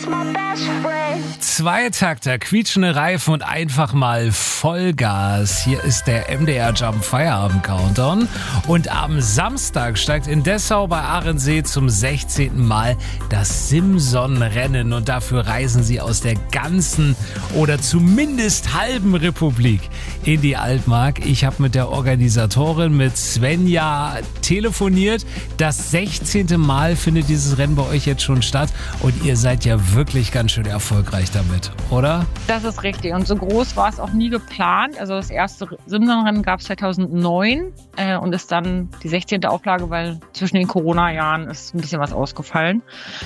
Zweitakter, quietschende Reifen und einfach mal Vollgas. Hier ist der MDR Jump Feierabend Countdown. Und am Samstag steigt in Dessau bei Ahrensee zum 16. Mal das Simson-Rennen. Und dafür reisen sie aus der ganzen oder zumindest halben Republik in die Altmark. Ich habe mit der Organisatorin, mit Svenja, telefoniert. Das 16. Mal findet dieses Rennen bei euch jetzt schon statt. Und ihr seid ja wirklich ganz schön erfolgreich damit, oder? Das ist richtig. Und so groß war es auch nie geplant. Also das erste Simson-Rennen gab es 2009 und ist dann die 16. Auflage, weil zwischen den Corona-Jahren ist ein bisschen was ausgefallen.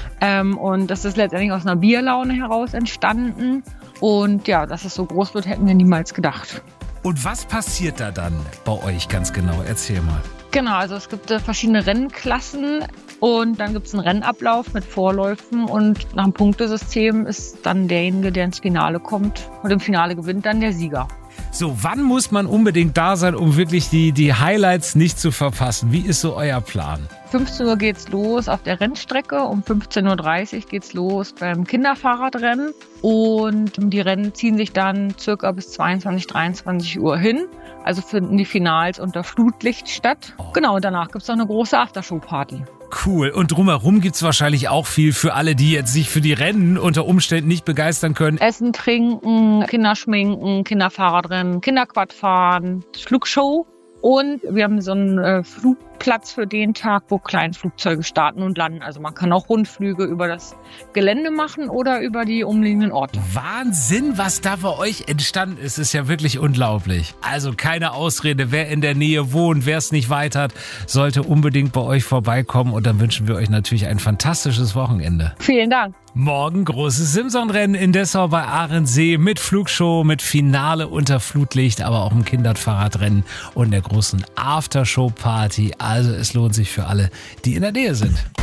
Und das ist letztendlich aus einer Bierlaune heraus entstanden. Und ja, dass es so groß wird, hätten wir niemals gedacht. Und was passiert da dann bei euch ganz genau? Erzähl mal. Genau, also es gibt verschiedene Rennklassen und dann gibt es einen Rennablauf mit Vorläufen und nach dem Punktesystem ist dann derjenige, der ins Finale kommt und im Finale gewinnt dann der Sieger. So, wann muss man unbedingt da sein, um wirklich die Highlights nicht zu verpassen? Wie ist so euer Plan? 15 Uhr geht's los auf der Rennstrecke, um 15.30 Uhr geht's los beim Kinderfahrradrennen und die Rennen ziehen sich dann circa bis 22, 23 Uhr hin. Also finden die Finals unter Flutlicht statt. Oh. Genau, und danach gibt's noch eine große Aftershow-Party. Cool. Und drumherum gibt's wahrscheinlich auch viel für alle, die jetzt sich für die Rennen unter Umständen nicht begeistern können. Essen, trinken, Kinderschminken, Kinderfahrradrennen, Kinderquadfahren, Flugshow. Und wir haben so einen Flugplatz für den Tag, wo Kleinflugzeuge starten und landen. Also man kann auch Rundflüge über das Gelände machen oder über die umliegenden Orte. Wahnsinn, was da bei euch entstanden ist. Ist ja wirklich unglaublich. Also keine Ausrede, wer in der Nähe wohnt, wer es nicht weit hat, sollte unbedingt bei euch vorbeikommen. Und dann wünschen wir euch natürlich ein fantastisches Wochenende. Vielen Dank. Morgen großes Simson-Rennen in Dessau bei Ahrensee mit Flugshow, mit Finale unter Flutlicht, aber auch im Kinderfahrradrennen und der großen Aftershow-Party. Also es lohnt sich für alle, die in der Nähe sind.